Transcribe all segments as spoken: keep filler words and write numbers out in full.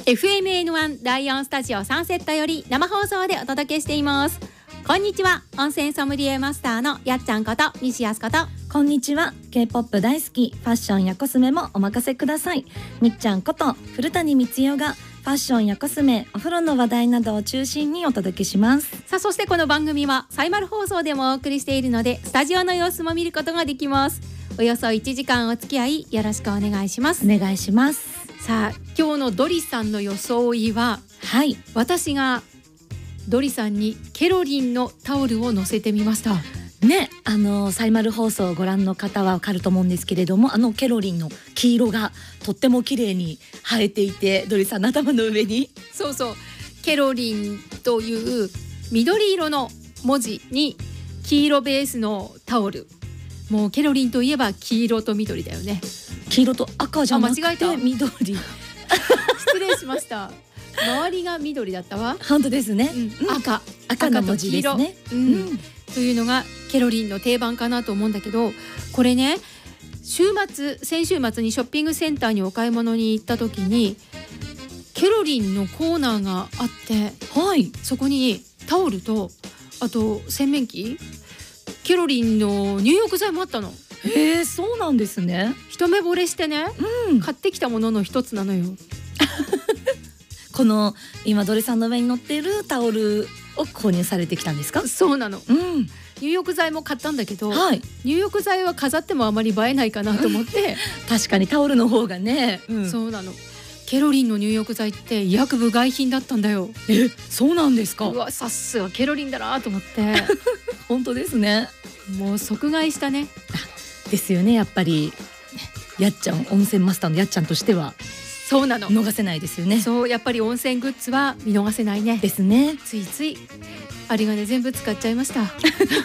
エフエムエヌワン ライオンスタジオサンセットより生放送でお届けしています。こんにちは、温泉ソムリエマスターのやっちゃんこと西安こと。 こんにちは、 K-ポップ 大好き、ファッションやコスメもお任せください、みっちゃんこと古谷光代がファッションやコスメ、お風呂の話題などを中心にお届けします。 さあ、そしてこの番組はサイマル放送でもお送りしているので、スタジオの様子も見ることができます。およそいちじかんお付き合いよろしくお願いします。 お願いします。 さあ、今日のドリさんの装いは、 はい、 私がドリさんにケロリンのタオルを乗せてみましたね。あのサイマル放送をご覧の方はわかると思うんですけれども、あのケロリンの黄色がとっても綺麗に生えていて、ドリさんの頭の上に、 そうそう、ケロリンという緑色の文字に黄色ベースのタオル。もうケロリンといえば黄色と緑だよね。 黄色と赤じゃなくてあ、間違えた緑失礼しました。周りが緑だったわ。 本当ですね、 うん、赤赤の文字ですね、 うんうん、というのがケロリンの定番かなと思うんだけど、これね、週末先週末にショッピングセンターにお買い物に行った時にケロリンのコーナーがあって、 はい、 そこにタオルと、あと洗面器、ケロリンの入浴剤もあったの。 へえ、そうなんですね。 一目惚れしてね、うん、買ってきたものの一つなのよ。 この今ドリさんの上に乗っているタオルを購入されてきたんですか？ そうなの、 うん、 入浴剤も買ったんだけど、 はい、 入浴剤は飾ってもあまり映えないかなと思って確かにタオルの方がね、 うん、そうなの。ケロリンの入浴剤って医薬部外品だったんだよ。 え、そうなんですか？ うわ、さすがケロリンだなと思って本当ですね。 もう即買いしたね。 ですよね、やっぱりやっちゃん、温泉マスターのやっちゃんとしてはそうなの、 逃せないですよね。 そう、やっぱり温泉グッズは見逃せないね。 ですね。 ついついあれがね、全部使っちゃいました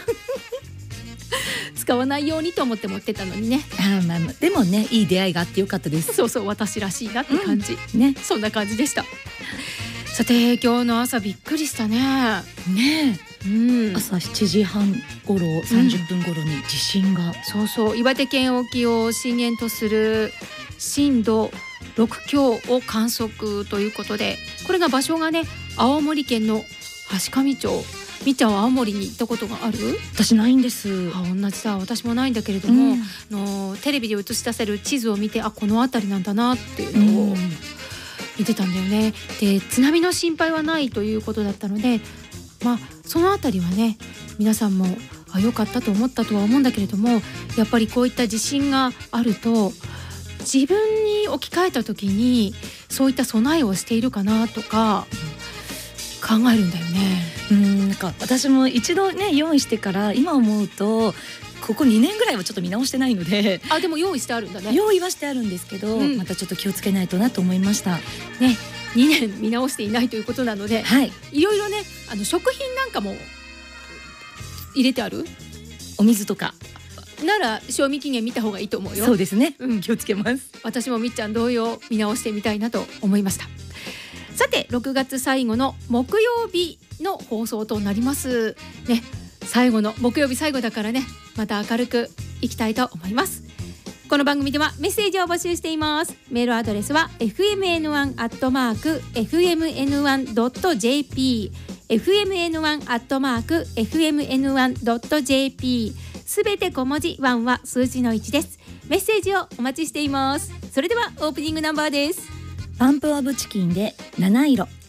使わないようにと思って持ってたのにね。 あ、まあ、でもね、いい出会いがあってよかったです。 そうそう、私らしいなって感じ、 うん、ね、 そんな感じでした。さて、今日の朝びっくりしたね。 ねえ、うん、朝しちじはんごろ、さんじゅっぷんごろに地震が、うん、 そうそう、岩手県沖を震源とする震度ろく強を観測ということで、これが場所がね、青森県の階上町。みっちゃんは青森に行ったことがある？ 私ないんです。 あ、同じさ、私もないんだけれども、 うん、 のテレビで映し出せる地図を見て、あ、この辺りなんだなっていうのを見てたんだよね。で、津波の心配はないということだったので、まあその辺りはね、皆さんもあ、良かったと思ったとは思うんだけれども、やっぱりこういった地震があると自分に置き換えた時にそういった備えをしているかなとか考えるんだよね。 うん、なんか私も一度ね、用意してから今思うとここにねんぐらいはちょっと見直してないので。 あ、でも用意してあるんだね。 用意はしてあるんですけど、うん、またちょっと気をつけないとなと思いましたね。にねん見直していないということなので、 はい、 いろいろね、あの食品なんかも入れてある。 お水とかなら賞味期限見た方がいいと思うよ。 そうですね、 うん、 気をつけます。 私もみっちゃん同様見直してみたいなと思いました。さて、ろくがつ最後の木曜日の放送となりますね。最後の木曜日、最後だからね、また明るくいきたいと思います。この番組ではメッセージを募集しています。メールアドレスは エフエムエヌワン アットマーク エフエムエヌワン ドット ジェーピー エフエムエヌワン アットマーク エフエムエヌワン ドット ジェーピー、 すべて小文字、ワンは数字のいちです。メッセージをお待ちしています。それではオープニングナンバーです。 パンプオブチキンで七色。